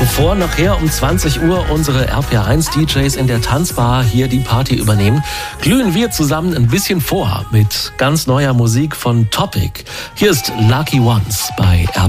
Bevor nachher um 20 Uhr unsere RPR1-DJs in der Tanzbar hier die Party übernehmen, glühen wir zusammen ein bisschen vor mit ganz neuer Musik von Topic. Hier ist Lucky Ones bei RPR.